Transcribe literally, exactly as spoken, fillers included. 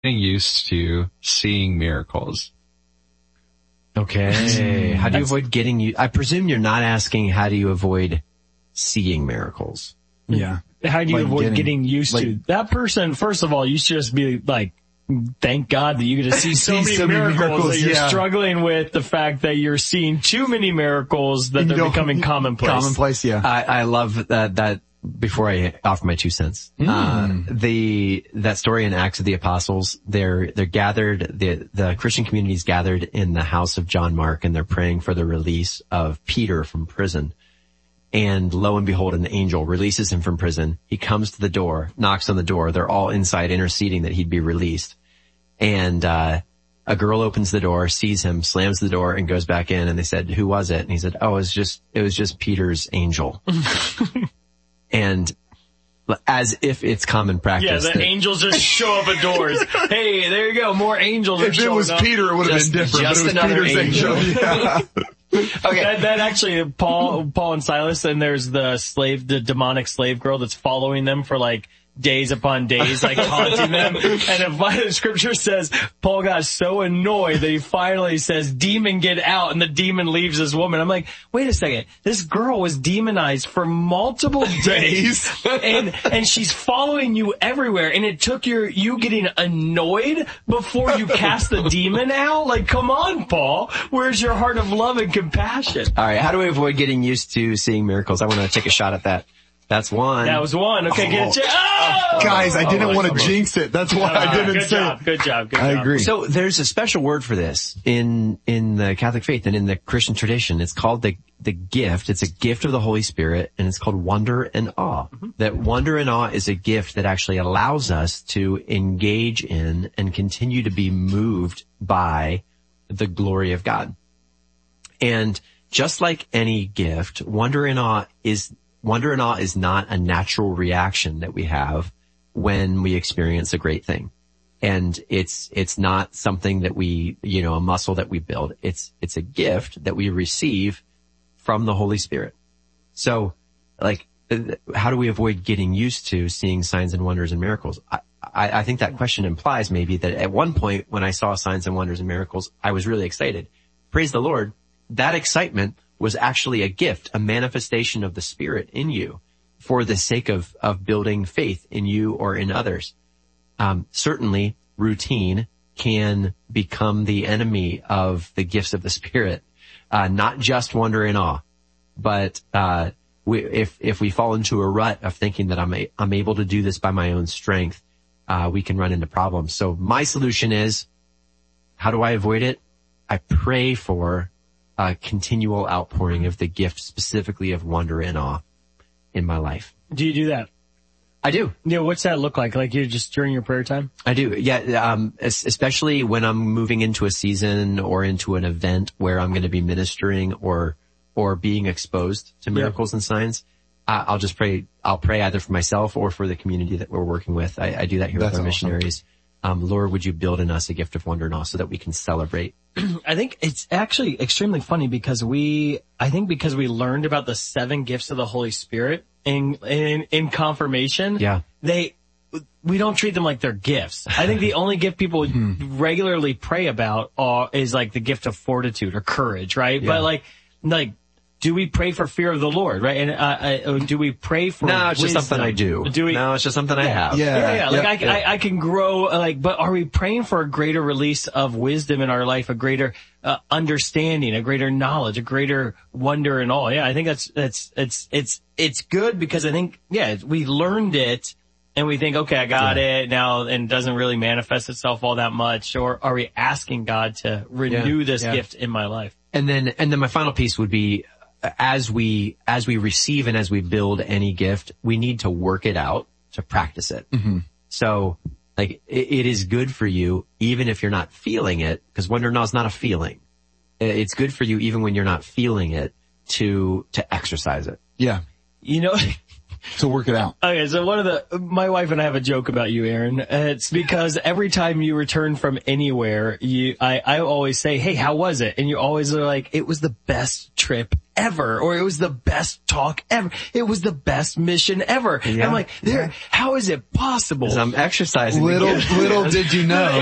getting used to seeing miracles. Okay. How do you avoid getting you? I presume you're not asking how do you avoid seeing miracles. Yeah. How do you Like avoid getting- getting used like- to that person? First of all, you should just be like, thank God that you get to see so See many so many miracles, miracles, that you're yeah. struggling with the fact that you're seeing too many miracles that You they're don't- becoming commonplace. Commonplace, yeah. I, I love that, that before I offer my two cents, uh, the, that story in Acts of the Apostles, they're, they're gathered, the, the Christian community's gathered in the house of John Mark, and they're praying for the release of Peter from prison. And lo and behold, an angel releases him from prison. He comes to the door, knocks on the door. They're all inside interceding that he'd be released. And, uh, a girl opens the door, sees him, slams the door, and goes back in. And they said, who was it? And he said, oh, it was just, it was just Peter's angel. And as if it's common Yeah, practice. the that- angels just show up at doors. Hey, there you go, more angels are If it showing was up. Peter, it would have Just- been different, but just it was another Peter's angel. angel. Yeah. Okay. That, that actually, Paul, Paul and Silas, and there's the slave, the demonic slave girl that's following them for like days upon days, like taunting them. And the scripture says Paul got so annoyed that he finally says, demon, get out, and the demon leaves this woman. I'm like, wait a second, this girl was demonized for multiple days, and and she's following you everywhere, and it took your you getting annoyed before you cast the demon out? Like, come on, Paul, where's your heart of love and compassion? All right. How do we avoid getting used to seeing miracles? I want to take a shot at that. That's one. That was one. Okay, get it. Oh! Guys, I didn't Oh, want to almost. jinx it. That's why I didn't good say job, it. good job, good I job. agree. So there's a special word for this in, in the Catholic faith and in the Christian tradition. It's called the, the gift. It's a gift of the Holy Spirit, and it's called wonder and awe. Mm-hmm. That wonder and awe is a gift that actually allows us to engage in and continue to be moved by the glory of God. And just like any gift, wonder and awe is, wonder and awe is not a natural reaction that we have when we experience a great thing. And it's, it's not something that we, you know, a muscle that we build. It's, it's a gift that we receive from the Holy Spirit. So, like, how do we avoid getting used to seeing signs and wonders and miracles? I, I, I think that question implies maybe that at one point when I saw signs and wonders and miracles, I was really excited. Praise the Lord. That excitement was actually a gift, a manifestation of the Spirit in you for the sake of, of building faith in you or in others. Um, certainly routine can become the enemy of the gifts of the Spirit, uh, not just wonder and awe, but, uh, we, if, if we fall into a rut of thinking that I'm, a, I'm able to do this by my own strength, uh, we can run into problems. So my solution is, how do I avoid it? I pray for a continual outpouring of the gift, specifically of wonder and awe in my life. Do you do that? I do. Yeah, what's that look like? Like you're just during your prayer time? I do. Yeah. Um, es- especially when I'm moving into a season or into an event where I'm going to be ministering or, or being exposed to miracles yeah. and signs. I, I'll just pray. I'll pray either for myself or for the community that we're working with. I, I do that here That's with our awesome. missionaries. Um, Lord, would you build in us a gift of wonder and awe so that we can celebrate? I think it's actually extremely funny because we, I think because we learned about the seven gifts of the Holy Spirit in, in, in confirmation. Yeah. They, we don't treat them like they're gifts. I think the only gift people regularly pray about are, is like the gift of fortitude or courage, right? Yeah. But like, like, do we pray for fear of the Lord, right? And uh, uh, do we pray for No, it's just wisdom? something I do. Do we? No, it's just something I have. Yeah. Yeah, yeah. Like Yeah. I, I, I can grow. Like, but are we praying for a greater release of wisdom in our life, a greater uh, understanding, a greater knowledge, a greater wonder and all? Yeah, I think that's that's it's it's it's good because I think yeah we learned it and we think okay I got Yeah. it now and it doesn't really manifest itself all that much. Or are we asking God to renew Yeah. this Yeah. gift in my life? And then, and then my final piece would be, as we, as we receive and as we build any gift, we need to work it out to practice it. Mm-hmm. So, like, it, it is good for you, even if you're not feeling it, because wonder and awe is not a feeling. It's good for you, even when you're not feeling it, to, to exercise it. Yeah. You know, to work it out. Okay, so one of the, my wife and I have a joke about you, Aaron. It's because every time you return from anywhere, you, I, I always say, hey, how was it? And you always are like, it was the best trip ever, or it was the best talk ever. It was the best mission ever. Yeah. I'm like, there, how is it possible? I'm exercising. Little, little did you know.